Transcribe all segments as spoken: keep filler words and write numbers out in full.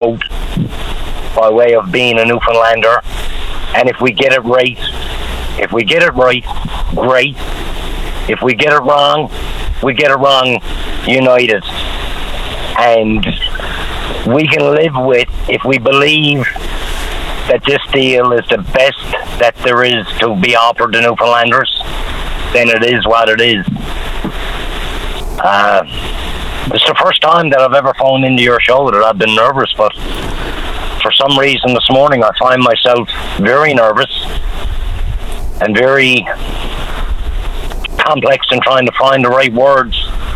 vote by way of being a Newfoundlander. And if we get it right, if we get it right, great. If we get it wrong, we get it wrong united. And we can live with, if we believe that this deal is the best that there is to be offered to Newfoundlanders, then it is what it is. Uh, it's the first time that I've ever phoned into your show that I've been nervous, but for some reason this morning I find myself very nervous and very complex in trying to find the right words.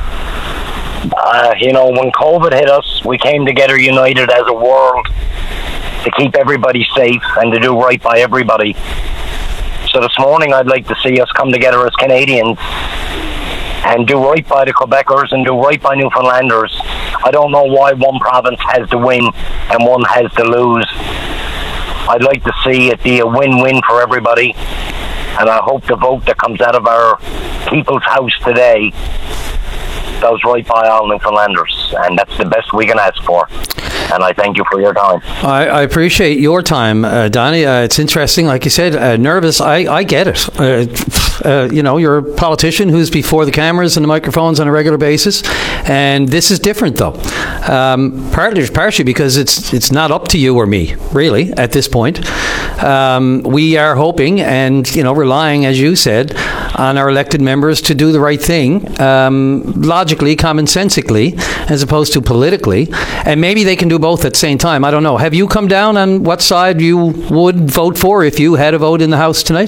Uh, you know, when COVID hit us, we came together united as a world to keep everybody safe and to do right by everybody. So this morning I'd like to see us come together as Canadians and do right by the Quebecers and do right by Newfoundlanders. I don't know why one province has to win and one has to lose. I'd like to see it be a win-win for everybody, and I hope the vote that comes out of our people's house today does right by all Newfoundlanders, and that's the best we can ask for. And I thank you for your time. I, I appreciate your time, uh, Donnie. Uh, it's interesting, like you said, uh, nervous. I, I get it. Uh, uh, you know, you're a politician who's before the cameras and the microphones on a regular basis, and this is different, though. Um, partly, partially because it's it's not up to you or me, really, at this point. Um, we are hoping and, you know, relying, as you said, on our elected members to do the right thing, um, logically, commonsensically, as opposed to politically, and maybe they can do both at the same time. I don't know. Have you come down on what side you would vote for if you had a vote in the House tonight?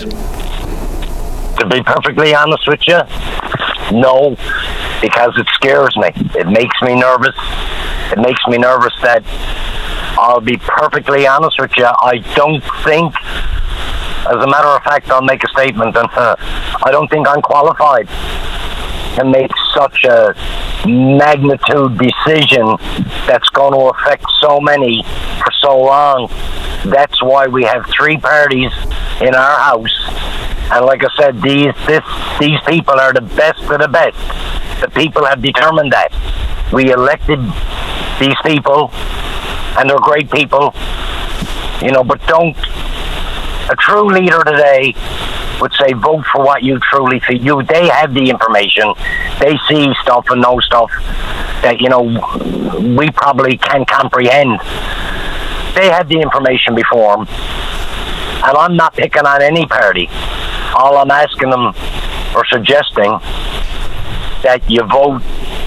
To be perfectly honest with you, no, because it scares me. It makes me nervous. It makes me nervous that, I'll be perfectly honest with you, I don't think, as a matter of fact, I'll make a statement, and uh, I don't think I'm qualified to make such a magnitude decision that's going to affect so many for so long. That's why we have three parties in our house, and like I said, these this these people are the best of the best. The people have determined that. We elected these people, and they're great people, you know, but don't, a true leader today would say vote for what you truly feel. You, they have the information. They see stuff and know stuff that, you know, we probably can't comprehend. They had the information before them, and I'm not picking on any party. All I'm asking them or suggesting that you vote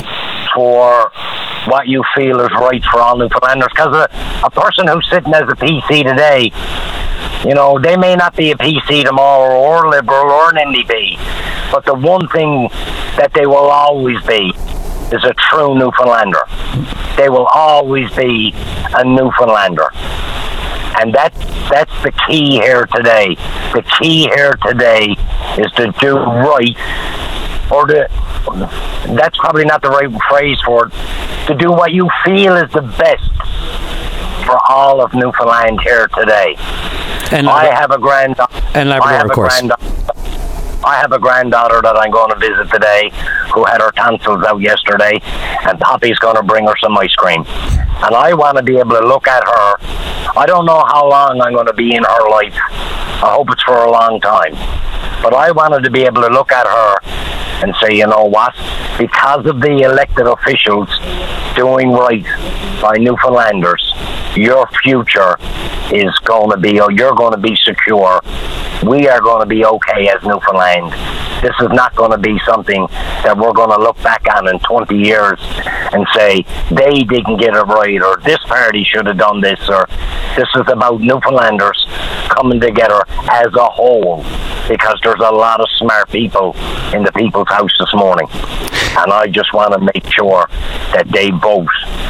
for what you feel is right for all Newfoundlanders, because a, a person who's sitting as a P C today, you know, they may not be a P C tomorrow or Liberal or an N D P, but the one thing that they will always be is a true Newfoundlander. They will always be a Newfoundlander. And that, that's the key here today. The key here today is to do right, or to, that's probably not the right phrase for it, to do what you feel is the best for all of Newfoundland here today. And I have a granddaughter. And Labrador, I have of a course. Granddaughter. I have a granddaughter that I'm going to visit today who had her tonsils out yesterday, and Poppy's going to bring her some ice cream. And I want to be able to look at her. I don't know how long I'm going to be in her life. I hope it's for a long time. But I wanted to be able to look at her and say, you know what? Because of the elected officials doing right by Newfoundlanders, your future is going to be, or you're going to be secure. We are going to be okay as Newfoundland. This is not going to be something that we're going to look back on in twenty years and say, they didn't get it right, or this party should have done this, or this is about Newfoundlanders coming together as a whole, because there's a lot of smart people in the People's House this morning. And I just want to make sure that they vote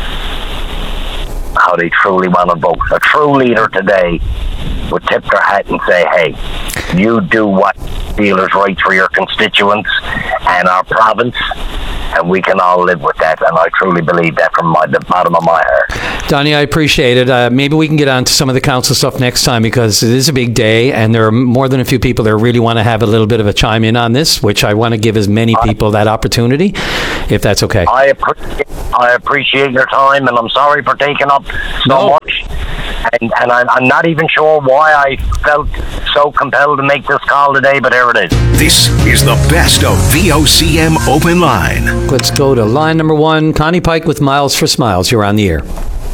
how they truly want to vote. A true leader today would tip their hat and say, hey, you do what you feel is right for your constituents and our province, and we can all live with that. And I truly believe that from my, the bottom of my heart. Donnie, I appreciate it. Uh, maybe we can get on to some of the council stuff next time, because it is a big day, and there are more than a few people that really want to have a little bit of a chime in on this, which I want to give as many people that opportunity, if that's okay. I appreciate, I appreciate your time, and I'm sorry for taking up so no. much. And, and I'm, I'm not even sure why I felt so compelled to make this call today, but here it is. This is the best of V O C M Open Line. Let's go to line number one. Connie Pike with Miles for Smiles. You're on the air.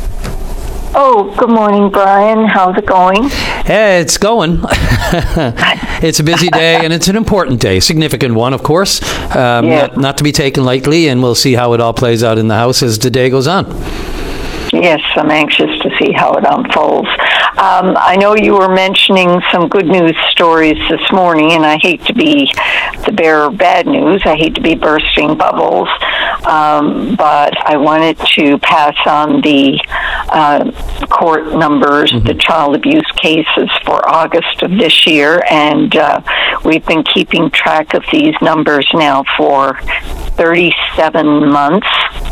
Oh, good morning, Brian. How's it going? Hey, it's going. It's a busy day, and it's an important day, significant one, of course, um, Yeah. not, not to be taken lightly, and we'll see how it all plays out in the House as the day goes on. Yes, I'm anxious to see how it unfolds. Um, I know you were mentioning some good news stories this morning, and I hate to be the bearer of bad news. I hate to be bursting bubbles, um, but I wanted to pass on the uh, court numbers, mm-hmm. the child abuse cases for August of this year, and uh, we've been keeping track of these numbers now for thirty-seven months.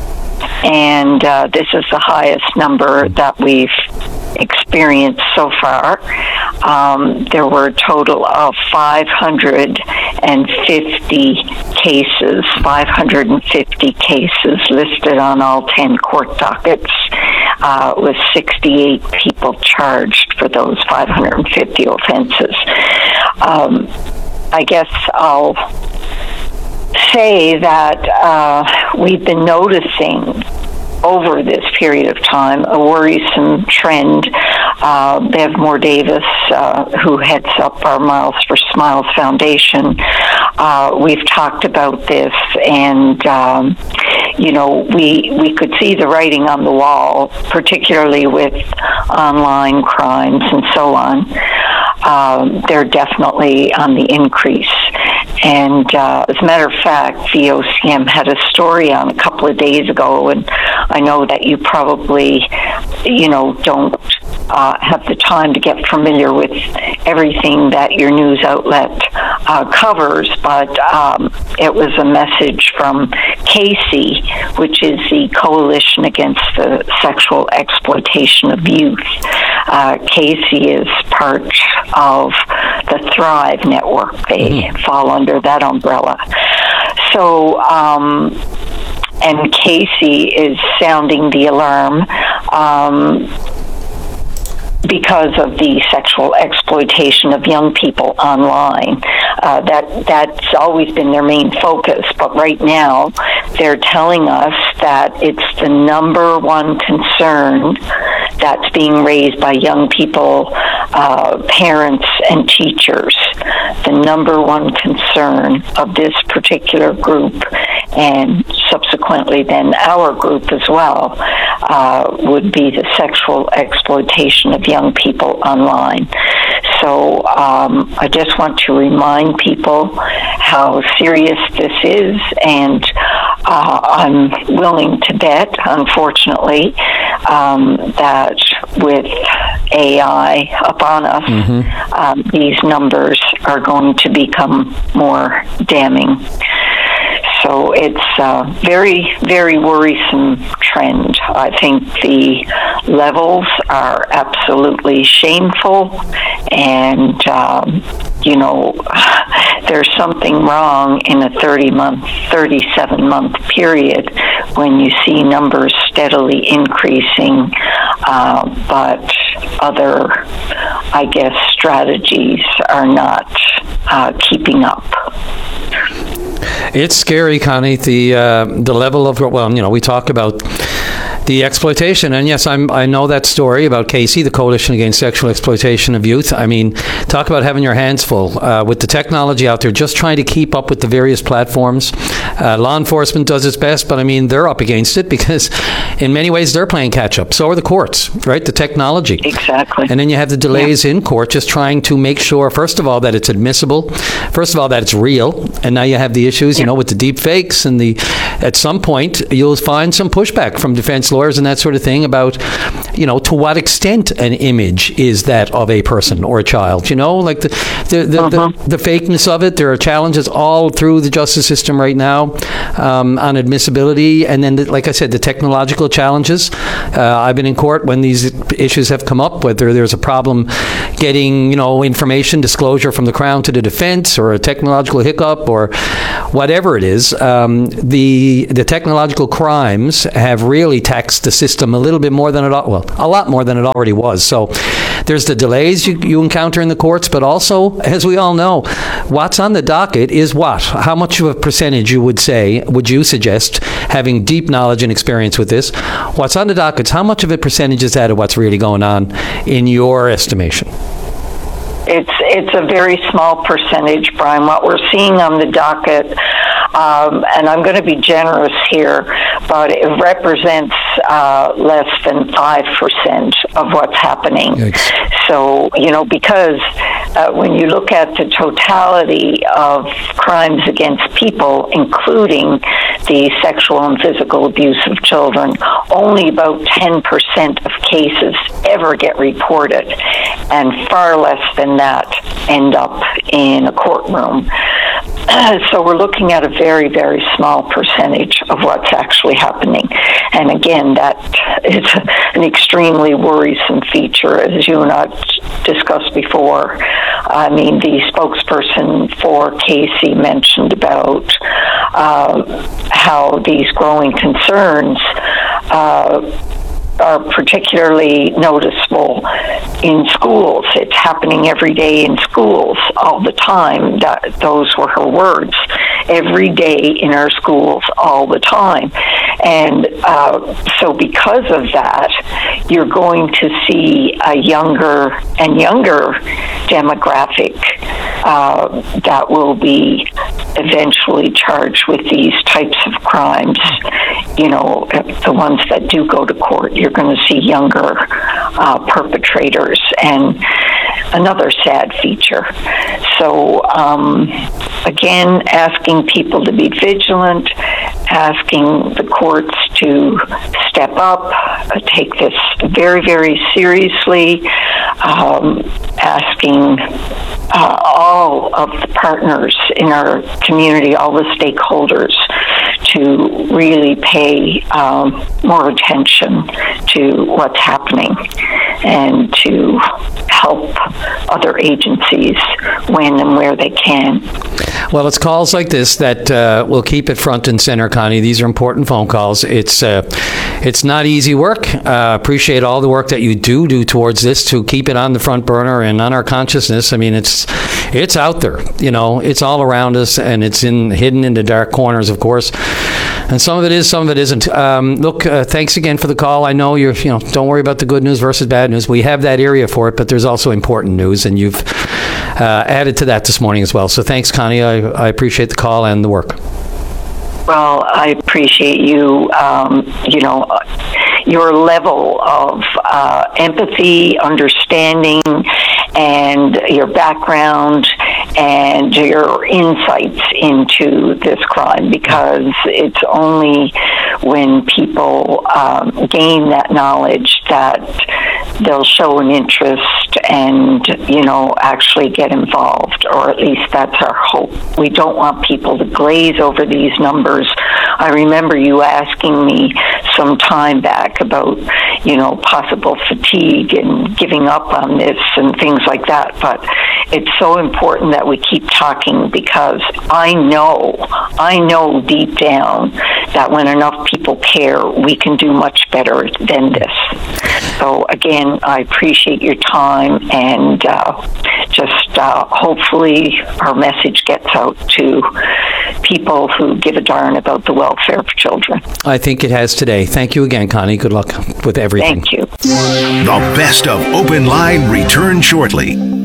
And uh, this is the highest number that we've experienced so far. Um, there were a total of five hundred fifty cases, five hundred fifty cases listed on all ten court dockets, uh, with sixty-eight people charged for those five hundred fifty offenses. Um, I guess I'll say that uh, we've been noticing over this period of time a worrisome trend. Uh, Bev Moore Davis, uh, who heads up our Miles for Smiles Foundation, uh, we've talked about this, and um, you know, we we could see the writing on the wall, particularly with online crimes and so on. Um, they're definitely on the increase. And uh, as a matter of fact, V O C M had a story on a couple of days ago, and I know that you probably, you know, don't uh, have the time to get familiar with everything that your news outlet uh, covers, but um, it was a message from CASey, which is the Coalition Against the Sexual Exploitation of Youth. Uh, CASey is part of the Thrive Network. They mm-hmm. fall under that umbrella. So, um, and CASey is sounding the alarm um, because of the sexual exploitation of young people online. Uh, that that's always been their main focus, but right now they're telling us that it's the number one concern that's being raised by young people, uh, parents, and teachers. The number one concern of this particular group, and subsequently then our group as well, uh, would be the sexual exploitation of young people online. So um, I just want to remind people how serious this is, and uh, I'm willing to bet, unfortunately, um, that with A I upon us, mm-hmm. um, these numbers are going to become more damning. So it's a very, very worrisome trend. I think the levels are absolutely shameful, and um, you know, there's something wrong in a thirty-month, thirty-seven-month period when you see numbers steadily increasing, uh, but other, I guess, strategies are not uh, keeping up. It's scary, Connie, the uh, the level of, well, you know, we talk about the exploitation, and yes, I'm, I know that story about CASey, the Coalition Against Sexual Exploitation of Youth. I mean, talk about having your hands full uh, with the technology out there, just trying to keep up with the various platforms. Uh, law enforcement does its best, but I mean, they're up against it because in many ways they're playing catch up. So are the courts, right? The technology. Exactly. And then you have the delays yeah. in court, just trying to make sure, first of all, that it's admissible, first of all, that it's real, and now you have the issues, yeah. you know, with the deep fakes, and the, at some point, you'll find some pushback from defense lawyers and that sort of thing about, you know, to what extent an image is that of a person or a child, you know, like the the, the, uh-huh. the, the fakeness of it. There are challenges all through the justice system right now. now um, on admissibility, and then, the, like I said, the technological challenges. Uh, I've been in court when these issues have come up, whether there's a problem getting, you know, information, disclosure from the Crown to the defense, or a technological hiccup, or whatever it is. Um, the the technological crimes have really taxed the system a little bit more than it well, a lot more than it already was. So there's the delays you, you encounter in the courts, but also, as we all know, what's on the docket is what? How much of a percentage you would say, would you suggest, having deep knowledge and experience with this, what's on the docket, how much of a percentage is that of what's really going on in your estimation? It's it's a very small percentage, Brian. What we're seeing on the docket, um, and I'm going to be generous here, but it represents uh, less than five percent of what's happening. Yikes. So, you know, because uh, when you look at the totality of crimes against people, including the sexual and physical abuse of children, only about ten percent of cases ever get reported, and far less than that end up in a courtroom. So we're looking at a very, very small percentage of what's actually happening. And again, that is an extremely worrisome feature, as you and I discussed before. I mean, the spokesperson for Casey mentioned about uh, how these growing concerns uh, are particularly noticeable in schools. It's happening every day in schools all the time. That, those were her words. Every day in our schools all the time. And uh, so because of that, you're going to see a younger and younger demographic uh, that will be eventually charged with these types of crimes. You know, the ones that do go to court, you're going to see younger uh, perpetrators, and another sad feature. So, um, again, asking people to be vigilant, asking the courts to step up, uh, take this very, very seriously, um, asking uh, all of the partners in our community, all the stakeholders, to really pay um, more attention to what's happening and to help other agencies when and where they can. Well, it's calls like this that uh, will keep it front and center, Connie. These are important phone calls. It's uh, it's not easy work. Uh, appreciate all the work that you do do towards this to keep it on the front burner and on our consciousness. I mean, it's it's out there. You know, it's all around us, and it's in hidden in the dark corners, of course. And some of it is, some of it isn't. Um, look, uh, thanks again for the call. I know you're, you know, don't worry about the good news versus bad news. We have that area for it, but there's also important news, and you've uh, added to that this morning as well. So thanks, Connie. I, I appreciate the call and the work. Well, I appreciate you, um, you know, your level of uh, empathy, understanding, and your background and your insights into this crime, because it's only when people um, gain that knowledge that they'll show an interest and, you know, actually get involved, or at least that's our hope. We don't want people to glaze over these numbers. I remember you asking me some time back about, you know, possible fatigue and giving up on this and things like that, but it's so important that we keep talking, because I know, I know deep down that when enough people care, we can do much better than this. So again, I appreciate your time, and uh, just uh, hopefully our message gets out to people who give a darn about the welfare of children. I think it has today. Thank you again, Connie. Good luck with everything. Thank you. The best of Open Line returns shortly.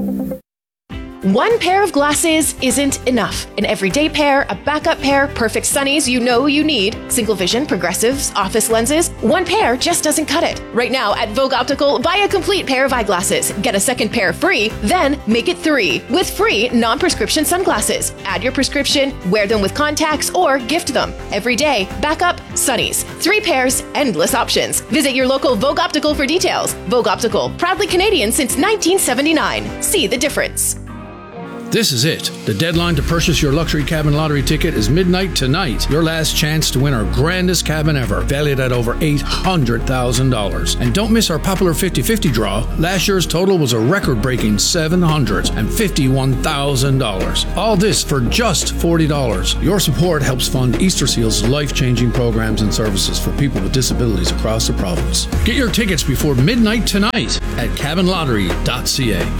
One pair of glasses isn't enough. An everyday pair, a backup pair, perfect sunnies you know you need, single vision, progressives, office lenses. One pair just doesn't cut it. Right now at Vogue Optical, buy a complete pair of eyeglasses, get a second pair free, then make it three with free non-prescription sunglasses. Add your prescription, wear them with contacts, or gift them. Every day, backup, sunnies. Three pairs, endless options. Visit your local Vogue Optical for details. Vogue Optical, proudly Canadian since nineteen seventy-nine. See the difference. This is it. The deadline to purchase your luxury cabin lottery ticket is midnight tonight. Your last chance to win our grandest cabin ever, valued at over eight hundred thousand dollars. And don't miss our popular fifty-fifty draw. Last year's total was a record-breaking seven hundred fifty-one thousand dollars. All this for just forty dollars. Your support helps fund Easter Seal's life-changing programs and services for people with disabilities across the province. Get your tickets before midnight tonight at cabin lottery dot c a.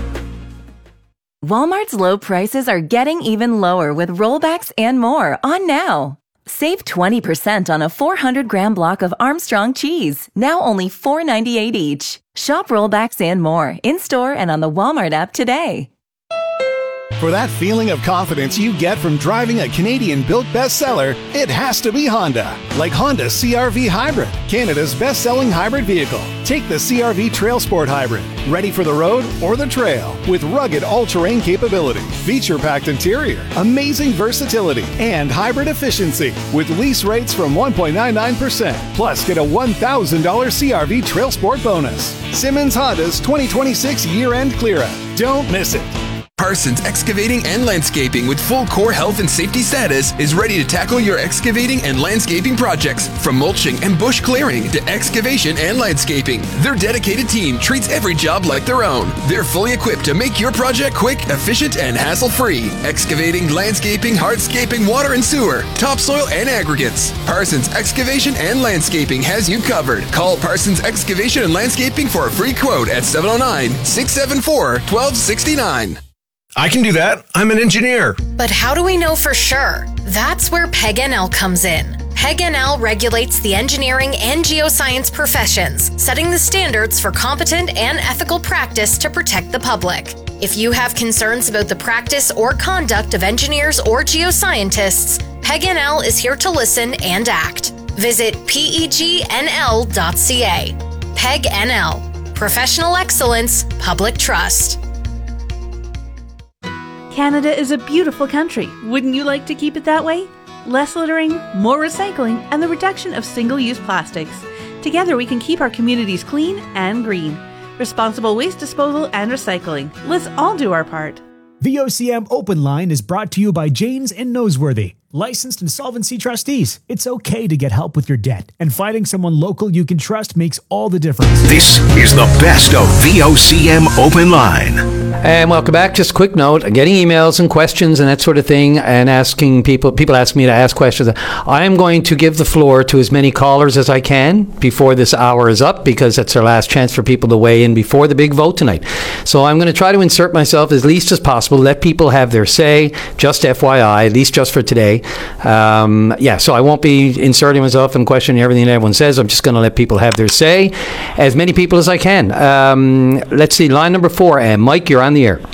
Walmart's low prices are getting even lower with rollbacks and more on now. Save twenty percent on a four hundred gram block of Armstrong cheese, now only four ninety-eight each. Shop rollbacks and more in-store and on the Walmart app today. For that feeling of confidence you get from driving a Canadian-built bestseller, it has to be Honda. Like Honda C R V Hybrid, Canada's best-selling hybrid vehicle. Take the C R V Trail Sport Hybrid, ready for the road or the trail, with rugged all-terrain capability, feature-packed interior, amazing versatility, and hybrid efficiency, with lease rates from one point nine nine percent. Plus, get a one thousand dollars C R V Trail Sport bonus. Simmons Honda's twenty twenty-six year-end clear-out. Don't miss it. Parsons Excavating and Landscaping with full core health and safety status is ready to tackle your excavating and landscaping projects, from mulching and bush clearing to excavation and landscaping. Their dedicated team treats every job like their own. They're fully equipped to make your project quick, efficient, and hassle-free. Excavating, landscaping, hardscaping, water and sewer, topsoil and aggregates. Parsons Excavation and Landscaping has you covered. Call Parsons Excavation and Landscaping for a free quote at seven oh nine, six seven four, one two six nine. I can do that. I'm an engineer. But how do we know for sure? That's where P E G N L comes in. P E G N L regulates the engineering and geoscience professions, setting the standards for competent and ethical practice to protect the public. If you have concerns about the practice or conduct of engineers or geoscientists, P E G N L is here to listen and act. Visit P E G N L dot C A. P E G N L. Professional excellence, public trust. Canada is a beautiful country. Wouldn't you like to keep it that way? Less littering, more recycling, and the reduction of single-use plastics. Together we can keep our communities clean and green. Responsible waste disposal and recycling. Let's all do our part. V O C M Open Line is brought to you by Janes and Noseworthy, licensed insolvency trustees. It's okay to get help with your debt, and finding someone local you can trust makes all the difference. This is the best of V O C M Open Line. And welcome back. Just a quick note, getting emails and questions and that sort of thing, and asking people, people ask me to ask questions. I am going to give the floor to as many callers as I can before this hour is up, because that's our last chance for people to weigh in before the big vote tonight. So I'm going to try to insert myself as least as possible, let people have their say, just F Y I, at least just for today. Um, yeah, so I won't be inserting myself and questioning everything that everyone says. I'm just going to let people have their say, as many people as I can. Um, let's see, line number four, and Mike, you're on the air.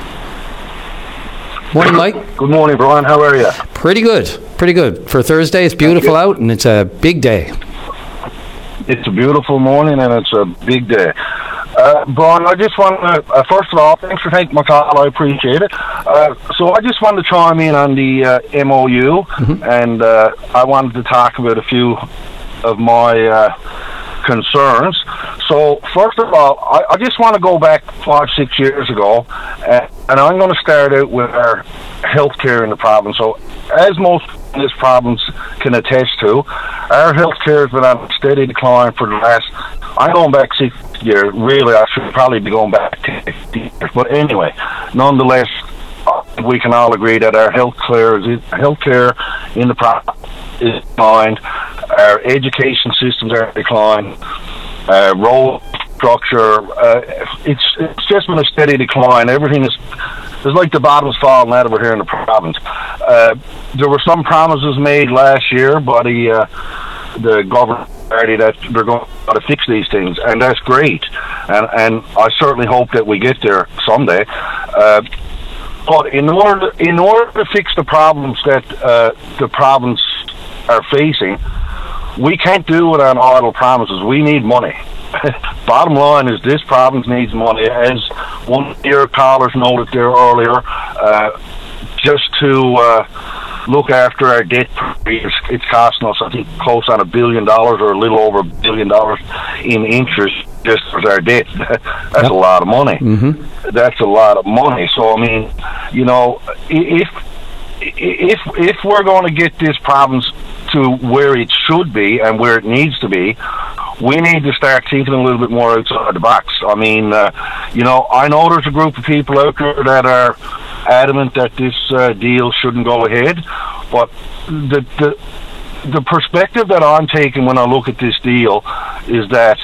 Morning, Mike. Good morning, Brian. How are you? Pretty good. Pretty good. For Thursday, it's beautiful out, and it's a big day. It's a beautiful morning, and it's a big day. Uh, Brian, I just want to, uh, first of all, thanks for taking my call. I appreciate it. Uh, so I just wanted to chime in on the uh, M O U, mm-hmm. and uh, I wanted to talk about a few of my uh, concerns. So, first of all, I, I just want to go back five, six years ago, uh, and I'm going to start out with our healthcare in the province. So, as most of this province can attest to, our healthcare has been on a steady decline for the last, I'm going back six years. Really, I should probably be going back to fifty years. But anyway, nonetheless, we can all agree that our healthcare is healthcare in the province is declined. Our education systems are declined. Uh, road structure, uh, it's it's just been a steady decline. Everything is, it's like the bottom's falling out over here in the province. Uh, there were some promises made last year by the uh, the government party that they're going to fix these things, and that's great. And and I certainly hope that we get there someday. Uh, but in order in order to fix the problems that uh, the province are facing, we can't do it on idle promises. We need money. Bottom line is this province needs money. As one of your callers noted there earlier, uh, just to uh, look after our debt, it's, it's costing us, I think, close on a billion dollars or a little over a billion dollars in interest just for our debt. That's yep. a lot of money. Mm-hmm. That's a lot of money. So I mean, you know, if if if we're going to get this province to where it should be and where it needs to be, we need to start thinking a little bit more outside the box. I mean, uh, you know, I know there's a group of people out there that are adamant that this uh, deal shouldn't go ahead, but the the the perspective that I'm taking when I look at this deal is that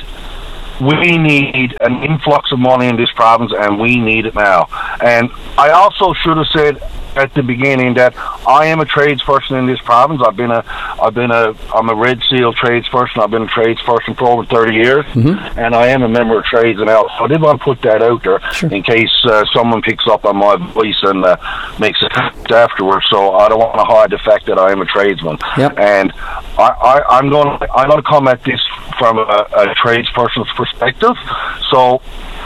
we need an influx of money in this province, and we need it now. And I also should have said at the beginning that I am a tradesperson in this province. I've been a, I've been a, I'm a Red Seal tradesperson. I've been a tradesperson for over thirty years, mm-hmm. and I am a member of Trades and Else. So I did want to put that out there sure. in case uh, someone picks up on my voice and uh, makes it afterwards. So I don't want to hide the fact that I am a tradesman. Yep. And I, I, I'm going, to, I'm going to come at this from a, a tradesperson's perspective. So,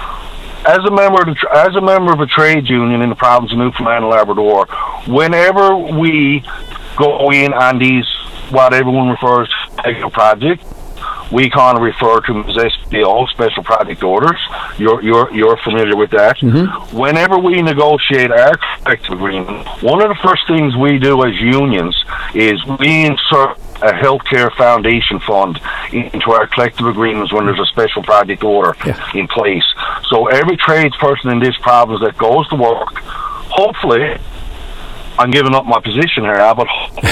as a member of the, as a member of a trades union in the province of Newfoundland and Labrador, whenever we go in on these what everyone refers to as a project, we kind of refer to them as S P O, special project orders. You're you're you're familiar with that. Mm-hmm. Whenever we negotiate our collective agreement, one of the first things we do as unions is we insert a healthcare foundation fund into our collective agreements when there's a special project order yeah. in place. So every tradesperson in this province that goes to work, hopefully, I'm giving up my position here now, but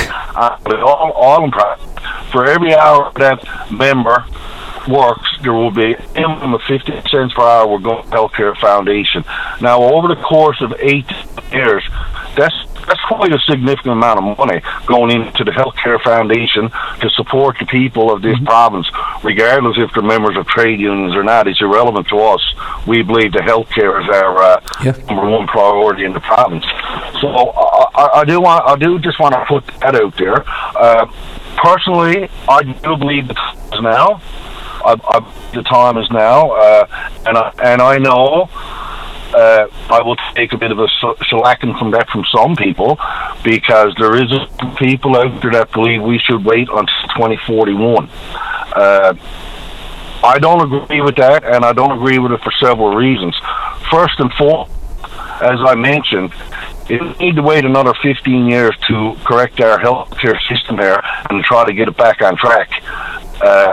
all, all in practice, for every hour that member works, there will be a minimum of fifty cents per hour will go to healthcare foundation. Now, over the course of eight years, that's that's quite a significant amount of money going into the healthcare foundation to support the people of this mm-hmm. province, regardless if they're members of trade unions or not. It's irrelevant to us. We believe the healthcare is our uh, yeah. number one priority in the province. So uh, I, I do want, I do just want to put that out there. Uh, personally, I do believe the time is now. I, I, the time is now, uh, and I, and I know. Uh, I will take a bit of a shellacking from that from some people, because there is people out there that believe we should wait until twenty forty-one. Uh, I don't agree with that, and I don't agree with it for several reasons. First and foremost, as I mentioned, we need to wait another fifteen years to correct our healthcare system here and try to get it back on track. Uh,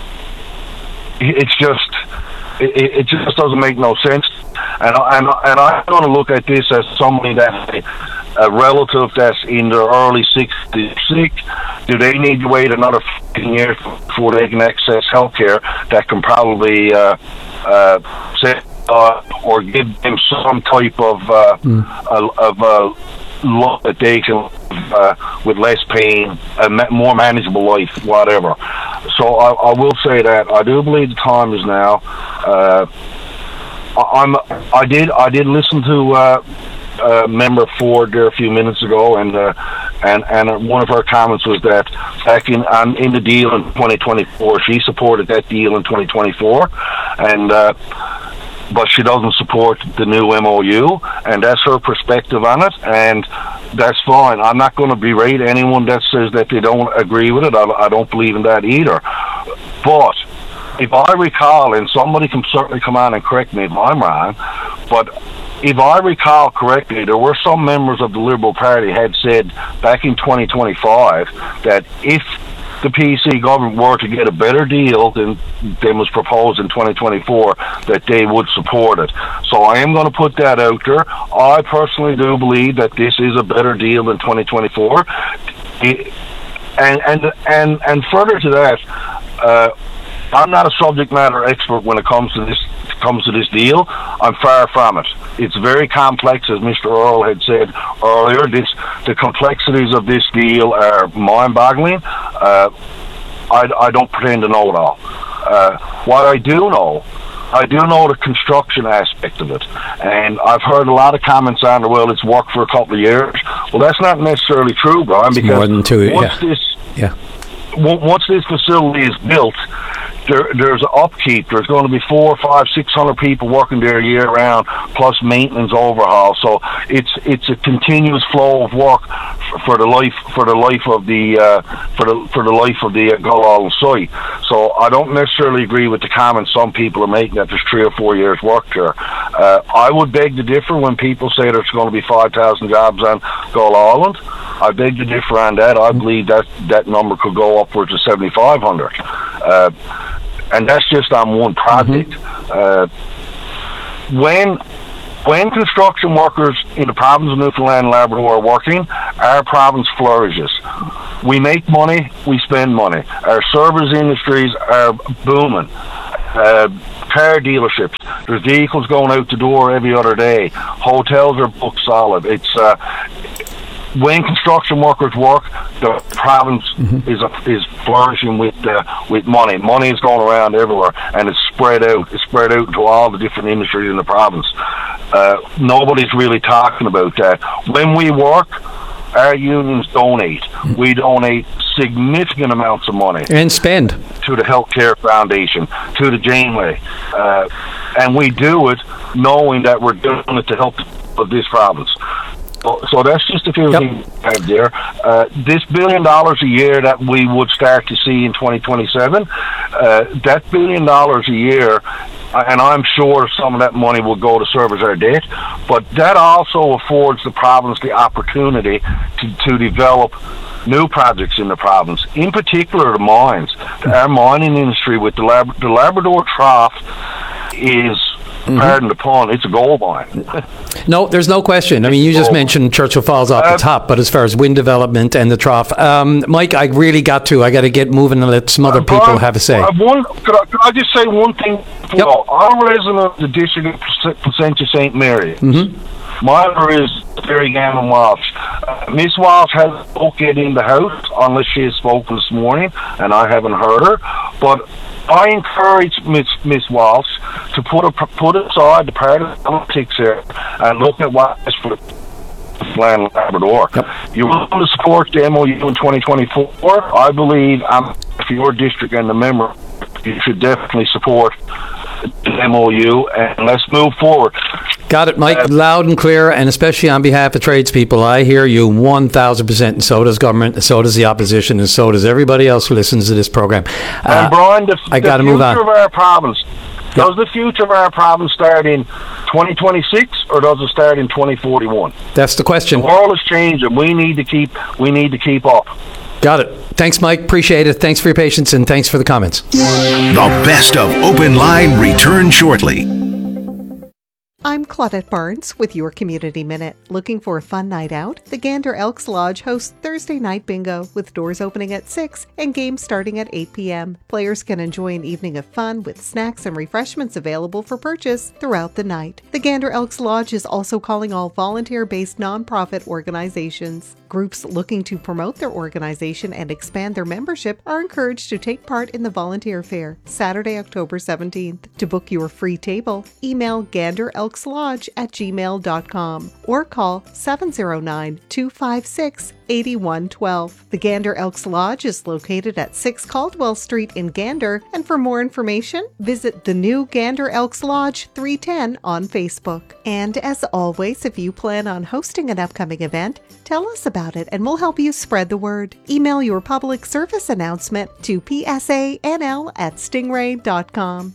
it's just, it, it just doesn't make no sense. And, and, and I'm going to look at this as somebody that's a, a relative that's in their early sixties sick. Do they need to wait another fifteen years before they can access health care that can probably uh, uh, say, uh, or give them some type of uh, mm. uh, of uh, look that they can uh, with less pain, a ma- more manageable life, whatever. So I, I will say that I do believe the time is now. Uh, I'm. I did. I did listen to uh, uh, Member Ford there a few minutes ago, and uh, and and one of her comments was that back in on, in the deal in twenty twenty-four, she supported that deal in twenty twenty-four, and uh, but she doesn't support the new M O U, and that's her perspective on it, and that's fine. I'm not going to berate anyone that says that they don't agree with it. I, I don't believe in that either, but if I recall, and somebody can certainly come on and correct me if I'm wrong, but if I recall correctly, there were some members of the Liberal Party had said back in twenty twenty-five that if the P C government were to get a better deal than, than was proposed in twenty twenty-four, that they would support it. So I am going to put that out there. I personally do believe that this is a better deal than twenty twenty-four. It, and, and, and, and further to that, uh, I'm not a subject matter expert when it comes to this comes to this deal. I'm far from it. It's very complex, as Mister Earl had said earlier. This, the complexities of this deal are mind-boggling. Uh, I, I don't pretend to know it all. Uh, what I do know, I do know the construction aspect of it, and I've heard a lot of comments on it. Well, it's worked for a couple of years. Well, that's not necessarily true, Brian, because more than two, once yeah. this, yeah. w- once this facility is built, there, there's upkeep. There's going to be four, five, six hundred people working there year round, plus maintenance overhaul. So it's it's a continuous flow of work for, for the life for the life of the uh, for the for the life of the uh, Gull site. So I don't necessarily agree with the comments some people are making that there's three or four years work there. Uh, I would beg to differ when people say there's going to be five thousand jobs on Gull Island. I beg to differ on that. I believe that that number could go upwards of seventy-five hundred. Uh, and that's just on one project. Mm-hmm. Uh, when when construction workers in the province of Newfoundland and Labrador are working, our province flourishes. We make money, we spend money. Our service industries are booming. Uh, car dealerships, there's vehicles going out the door every other day. Hotels are booked solid. It's uh, when construction workers work, the province mm-hmm. is a, is flourishing with uh, with money. Money is going around everywhere, and it's spread out. It's spread out into all the different industries in the province. Uh, nobody's really talking about that. When we work, our unions donate. We donate significant amounts of money and spend to the Healthcare Foundation, to the Janeway, uh, and we do it knowing that we're doing it to help of this province. So, so that's just a few yep. things out there. Uh, this billion dollars a year that we would start to see in twenty twenty-seven, uh, that billion dollars a year, and I'm sure some of that money will go to service our debt, but that also affords the province the opportunity to, to develop new projects in the province, in particular the mines. Our mining industry with the, Lab- the Labrador Trough is, mm-hmm. pardon the pun, it's a gold mine. No, there's no question. I mean, you just mentioned Churchill Falls off uh, the top, but as far as wind development and the trough, um, Mike, I really got to. I got to get moving and let some other people Brian, have a say. Uh, one, could, I, could I just say one thing? Yep. I'm a resident of the district of Placentia Saint Mary. Mm-hmm. My mother is Terry Gammon Walsh. Uh, Miss Walsh hasn't spoken in the house unless she has spoken this morning, and I haven't heard her. But I encourage Miss Miss Walsh to put a, put aside the part of politics here and look at what is for Land Labrador. Yep. You want to support the M O U in twenty twenty-four? I believe um, for your district and the member, you should definitely support the M O U, and let's move forward. Got it, Mike. Uh, Loud and clear, and especially on behalf of tradespeople, I hear you one thousand percent, and so does government, and so does the opposition, and so does everybody else who listens to this program. Uh, and Brian, the, I the gotta move on. future of our province, yep. does the future of our province start in twenty twenty-six, or does it start in twenty forty-one? That's the question. The world is changing. We need to keep, we need to keep up. Got it. Thanks, Mike. Appreciate it. Thanks for your patience, and thanks for the comments. The best of Open Line return shortly. I'm Claudette Barnes with your Community Minute. Looking for a fun night out? The Gander Elks Lodge hosts Thursday Night Bingo with doors opening at six and games starting at eight p.m. Players can enjoy an evening of fun with snacks and refreshments available for purchase throughout the night. The Gander Elks Lodge is also calling all volunteer-based nonprofit organizations. Groups looking to promote their organization and expand their membership are encouraged to take part in the volunteer fair, Saturday, October seventeenth. To book your free table, email ganderelkslodge at gmail dot com or call seven oh nine, two five six, eight one one two. The Gander Elks Lodge is located at six Caldwell Street in Gander, and for more information, visit the new Gander Elks Lodge three ten on Facebook. And as always, if you plan on hosting an upcoming event, tell us about it and we'll help you spread the word. Email your public service announcement to p s a n l at stingray dot com.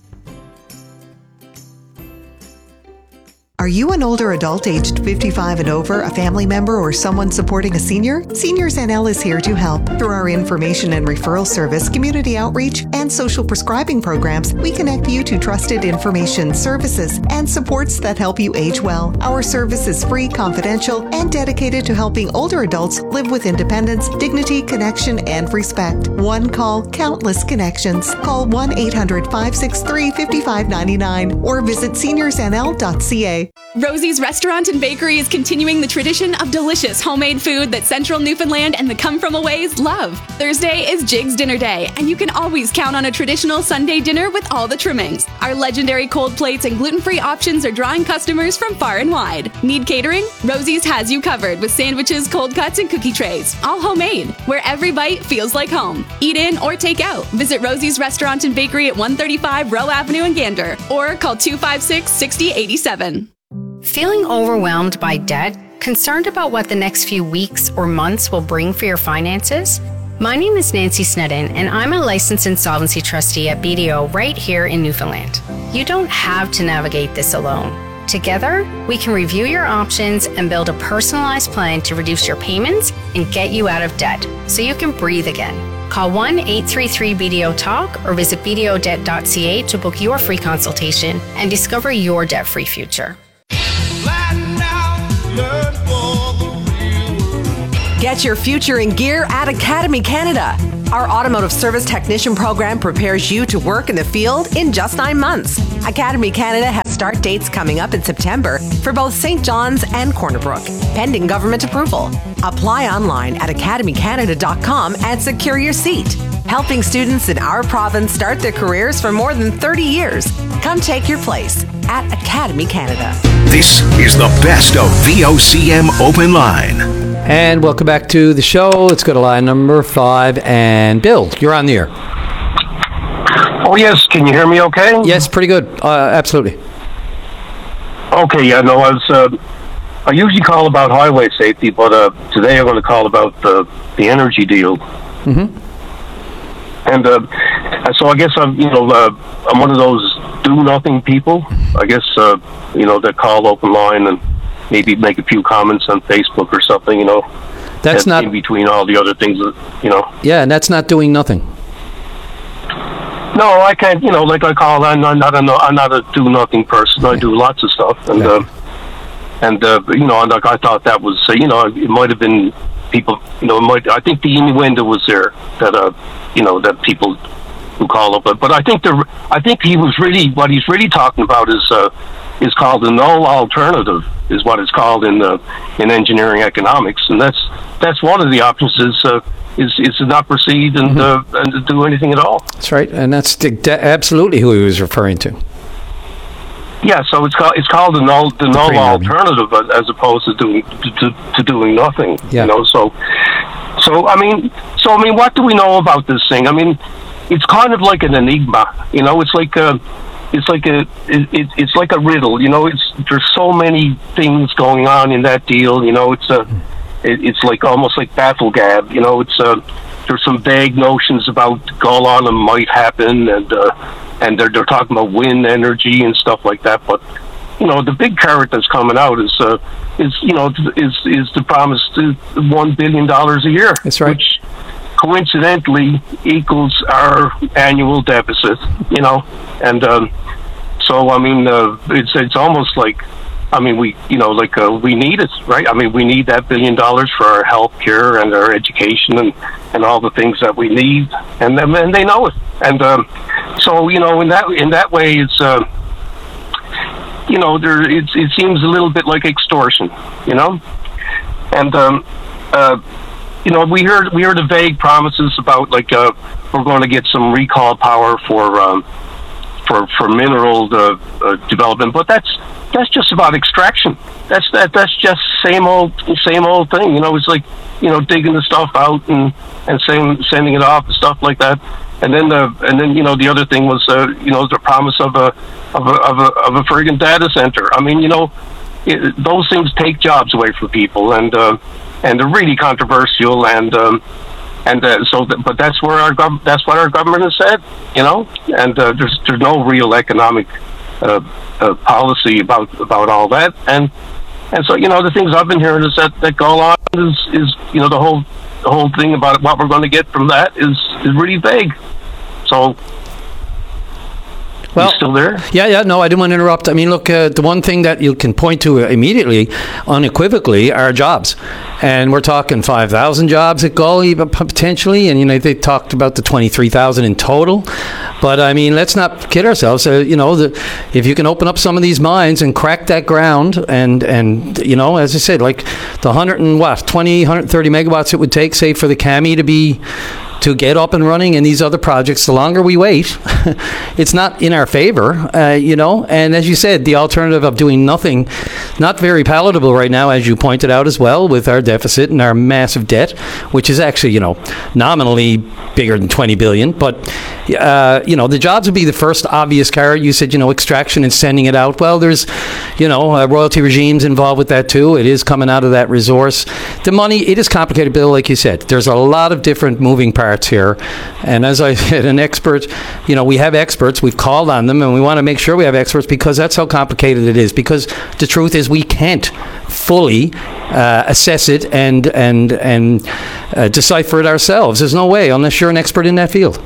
Are you an older adult aged fifty-five and over, a family member, or someone supporting a senior? Seniors N L is here to help. Through our information and referral service, community outreach, and social prescribing programs, we connect you to trusted information, services, and supports that help you age well. Our service is free, confidential, and dedicated to helping older adults live with independence, dignity, connection, and respect. One call, countless connections. Call one eight hundred, five six three, five five nine nine or visit seniors n l dot c a. Rosie's Restaurant and Bakery is continuing the tradition of delicious homemade food that Central Newfoundland and the Come From Aways love. Thursday is Jig's Dinner Day, and you can always count on on a traditional Sunday dinner with all the trimmings. Our legendary cold plates and gluten-free options are drawing customers from far and wide. Need catering? Rosie's has you covered with sandwiches, cold cuts, and cookie trays. All homemade, where every bite feels like home. Eat in or take out. Visit Rosie's Restaurant and Bakery at one thirty-five Rowe Avenue in Gander or call two five six, six zero eight seven. Feeling overwhelmed by debt? Concerned about what the next few weeks or months will bring for your finances? My name is Nancy Snedden, and I'm a licensed insolvency trustee at B D O right here in Newfoundland. You don't have to navigate this alone. Together, we can review your options and build a personalized plan to reduce your payments and get you out of debt so you can breathe again. Call one eight three three B D O talk or visit b d o debt dot c a to book your free consultation and discover your debt-free future. Get your future in gear at Academy Canada. Our automotive service technician program prepares you to work in the field in just nine months. Academy Canada has start dates coming up in September for both Saint John's and Corner Brook, pending government approval. Apply online at academy canada dot com and secure your seat. Helping students in our province start their careers for more than thirty years. Come take your place at Academy Canada. This is the best of V O C M Open Line. And welcome back to the show. Let's go to line number five. And Bill, you're on the air. Oh, yes. Can you hear me okay? Yes, pretty good. Uh, absolutely. Okay, yeah, no, I was, uh, I usually call about highway safety, but uh, today I'm going to call about the, the energy deal. Mm-hmm. And uh, so I guess I'm, you know, uh, I'm one of those do-nothing people, I guess, uh, you know, that call open line and maybe make a few comments on Facebook or something, you know. That's not in between all the other things, that, you know. Yeah, and that's not doing nothing. No, I can't. You know, like I call, I'm not, I'm not, a, I'm not a do-nothing person. I do lots of stuff, and uh, and uh, you know, like I thought that was, uh, you know, it might have been people. You know, it might. I think the innuendo was there that, uh, you know, that people who call up, but but I think the, I think he was really what he's really talking about is. Uh, is called the null alternative, is what it's called in the in engineering economics, and that's that's one of the options is uh, is is to not proceed and mm-hmm. uh, and to do anything at all. That's right, and that's absolutely who he was referring to. Yeah, so it's called it's called the null the, the null alternative as opposed to doing to, to, to doing nothing. Yeah. You know, so so I mean so I mean what do we know about this thing? I mean, it's kind of like an enigma. You know, it's like a It's like a it, it, it's like a riddle, you know. It's there's so many things going on in that deal, you know. It's a it, it's like almost like Battlegab, you know. It's uh, there's some vague notions about Golan might happen, and uh, and they're they're talking about wind energy and stuff like that. But you know, the big carrot that's coming out is uh, is you know is is the promise to one billion dollars a year. That's right. Which coincidentally equals our annual deficit, you know, and um, so I mean, uh, it's it's almost like, I mean, we you know like uh, we need it, right? I mean, we need that billion dollars for our health care and our education and, and all the things that we need, and then and they know it, and um, so you know in that in that way it's uh, you know there it's, it seems a little bit like extortion, you know, and um, uh. You know, we heard we heard the vague promises about like uh, we're going to get some recall power for um, for for mineral uh, uh, development, but that's that's just about extraction. That's that that's just same old same old thing. You know, it's like you know digging the stuff out and and sending sending it off and stuff like that. And then the and then you know the other thing was uh, you know the promise of a of a of a of a friggin' data center. I mean, you know, it, those things take jobs away from people, and. Uh, And they're really controversial, and um, and uh, so. Th- but that's where our gov- that's what our government has said, you know. And uh, there's there's no real economic uh, uh, policy about about all that. And and so you know the things I've been hearing is that that Golan is is you know the whole the whole thing about what we're going to get from that is is really vague. So. Well, you still there? Yeah, yeah. No, I didn't want to interrupt. I mean, look, uh, the one thing that you can point to immediately, unequivocally, are jobs, and we're talking five thousand jobs at Gully potentially, and you know they talked about the twenty-three thousand in total. But I mean, let's not kid ourselves. Uh, you know, the, if you can open up some of these mines and crack that ground, and and you know, as I said, like the hundred and what twenty, one hundred thirty megawatts it would take, say, for the Kami to be to get up and running in these other projects. The longer we wait, it's not in our favor, uh, you know. And as you said, the alternative of doing nothing, not very palatable right now, as you pointed out as well, with our deficit and our massive debt, which is actually, you know, nominally bigger than twenty billion. But, uh, you know, the jobs would be the first obvious carrot. You said, you know, extraction and sending it out. Well, there's, you know, uh, royalty regimes involved with that too. It is coming out of that resource. The money, it is complicated, Bill, like you said. There's a lot of different moving parts here. And as I said, an expert, you know, we have experts. We've called on them, and we want to make sure we have experts because that's how complicated it is. Because the truth is we can't fully uh, assess it and, and, and uh, decipher it ourselves. There's no way unless you're an expert in that field.